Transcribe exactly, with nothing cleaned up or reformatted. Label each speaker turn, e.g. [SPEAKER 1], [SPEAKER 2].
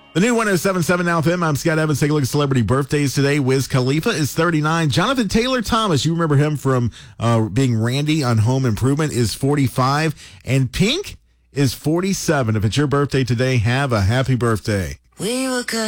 [SPEAKER 1] The new one oh seven point seven Now F M. I'm Scott Evans. Take a look at celebrity birthdays today. Wiz Khalifa is thirty-nine. Jonathan Taylor Thomas, you remember him from uh, being Randy on Home Improvement, is forty-five. And Pink is forty-seven. If it's your birthday today, have a happy birthday.
[SPEAKER 2] We were good.